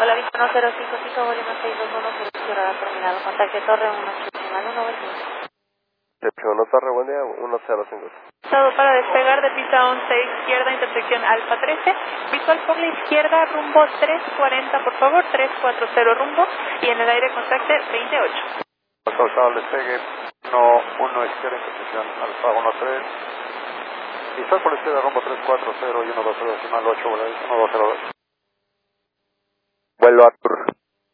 Hola, Víctor 1055, volumen 621, cerrada terminado. Contacte Torre 1891. Recepción Torre, buen día, 105. Todo para despegar de pista 11 izquierda, intersección Alfa 13. Visual por la izquierda, rumbo 340, por favor, 340 rumbo. Y en el aire contacte 28. Causado al despegue, 1 izquierda, intersección Alfa 13. Visual por la izquierda, rumbo 340 y 120 decimal 8, voladís 1202. Vuelo a Tour.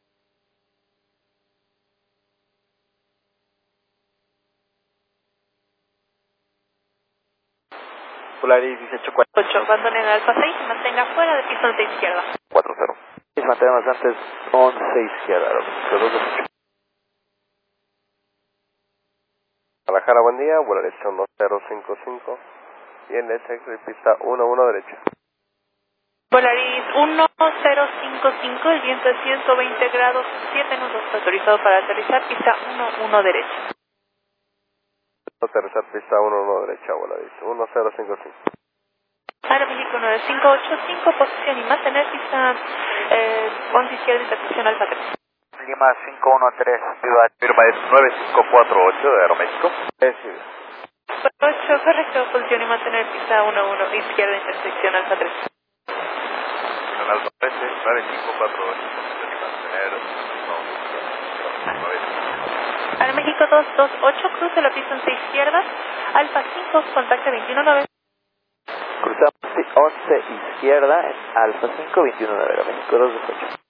Polaris 1840. 8, abandone el Alfa 6 y mantenga fuera de pista 11 izquierda. 40. Y mantenemos antes 11 izquierda, 228. Guadalajara, buen día, vuelo dirección 2055. Y en el sector pista 11 derecha. Polaris 1055, el viento es 120 grados 7 nudos, autorizado para aterrizar, pista 11 derecha. Aterrizar pista 11 derecha, Polaris 1055. Aeroméxico 9585, posición y mantener pista 11 izquierda, intersección Alfa 3. Lima 513, firma es 9548 de Aeroméxico. Sí. 8, correcto, posición y mantener pista 11 izquierda, intersección Alfa 3. Alfa 13, 9548, posición y mantener Aeroméxico 228, cruce la pista 11 izquierda, Alfa 5, contacte 219. Cruzamos 11 izquierda, Alfa 5, 21 de Aeroméxico 228.